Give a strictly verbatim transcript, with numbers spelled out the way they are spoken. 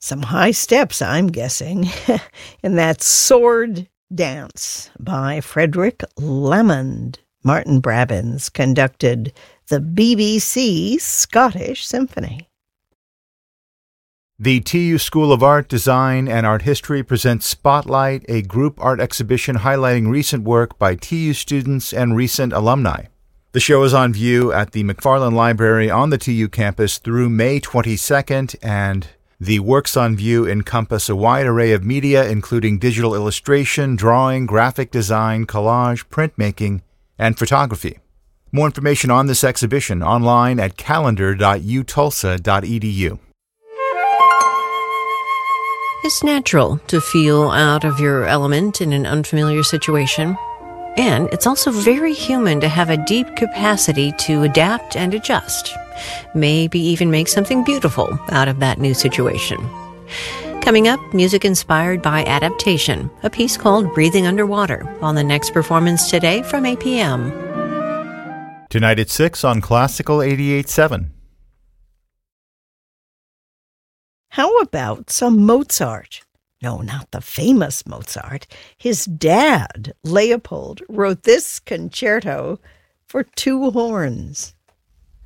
Some high steps, I'm guessing, in that Sword Dance by Frederick Lamond. Martin Brabbins conducted the B B C Scottish Symphony. The T U School of Art, Design, and Art History presents Spotlight, a group art exhibition highlighting recent work by T U students and recent alumni. The show is on view at the McFarland Library on the T U campus through May twenty-second, and the works on view encompass a wide array of media, including digital illustration, drawing, graphic design, collage, printmaking, and photography. More information on this exhibition online at calendar dot u tulsa dot e d u. It's natural to feel out of your element in an unfamiliar situation. And it's also very human to have a deep capacity to adapt and adjust. Maybe even make something beautiful out of that new situation. Coming up, music inspired by adaptation, a piece called Breathing Underwater on the next performance today from eight p.m. Tonight at six on Classical eighty-eight point seven. How about some Mozart? No, not the famous Mozart. His dad, Leopold, wrote this concerto for two horns.